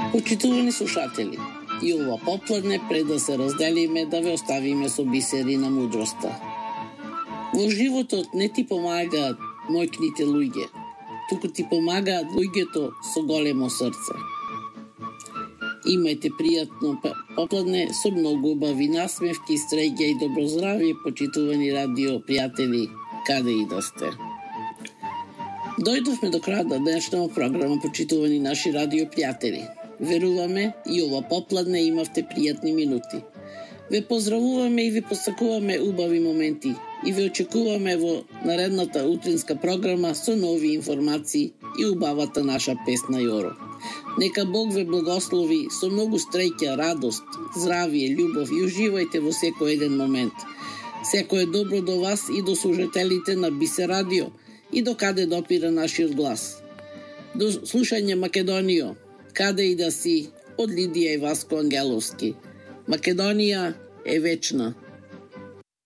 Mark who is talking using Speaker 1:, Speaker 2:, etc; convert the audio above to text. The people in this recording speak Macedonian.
Speaker 1: Почитувани слушатели, и ова попладне пред да се разделиме да ве оставиме со бисери на мудроста. Во животот не ти помагаат мојкните луѓе, туку ти помагаат луѓето со големо срце. Имајте пријатно попладне со многу убави насмевки, стреѓа и добро здравје, почитувани радио пријатели, каде и да сте. Дојдовме до крајот на денешната програма, почитувани наши радио пријатели. Веруваме и ова попладне имавте пријатни минути. Ве поздравуваме и ви посакуваме убави моменти и ве очекуваме во наредната утринска програма со нови информации и убавата наша песна Јоро. Нека Бог ве благослови со многу стреќа, радост, здравје, љубов и уживајте во секој еден момент. Секој е добро до вас и до слушателите на Бисе радио и до каде допира нашиот глас. До слушање Македонијо, каде и да си, од Лидија и Васко Ангеловски. Македонија е вечна.